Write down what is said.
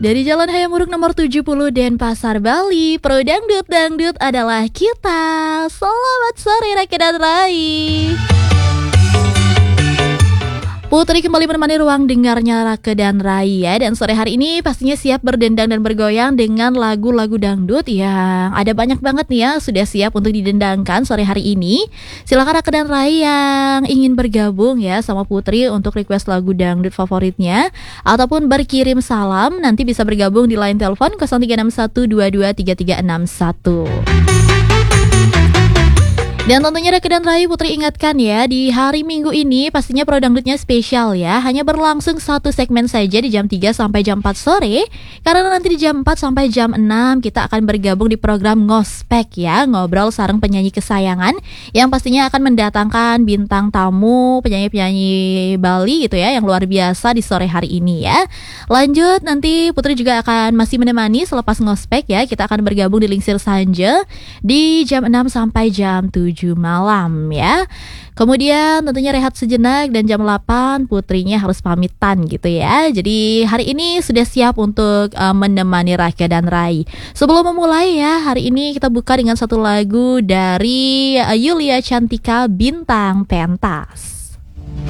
Dari Jalan Hayamuruk nomor 70 Denpasar, Bali, Pro Dangdut adalah kita. Selamat sore Rake dan Rai. Putri kembali menemani ruang dengarnya Rake dan Rai ya. Dan sore hari ini pastinya siap berdendang dan bergoyang dengan lagu-lagu dangdut yang ada banyak banget nih ya. Sudah siap untuk didendangkan sore hari ini. Silakan Rake dan Rai yang ingin bergabung ya sama Putri untuk request lagu dangdut favoritnya, ataupun berkirim salam, nanti bisa bergabung di line telepon 0361223361. Dan tentunya Rake dan Rai, Putri ingatkan ya, di hari Minggu ini pastinya Pro Dangdutnya spesial ya. Hanya berlangsung satu segmen saja di jam 3 sampai jam 4 sore. Karena nanti di jam 4 sampai jam 6 kita akan bergabung di program Ngospek ya, ngobrol sareng penyanyi kesayangan, yang pastinya akan mendatangkan bintang tamu penyanyi-penyanyi Bali gitu ya, yang luar biasa di sore hari ini ya. Lanjut, nanti Putri juga akan masih menemani selepas Ngospek ya. Kita akan bergabung di Lingsir Sanje di jam 6 sampai jam 7 malam ya. Kemudian tentunya rehat sejenak dan jam 8 Putrinya harus pamitan gitu ya. Jadi hari ini sudah siap untuk menemani Rake dan Rai. Sebelum memulai ya, hari ini kita buka dengan satu lagu dari Yulia Cantika, Bintang Pentas.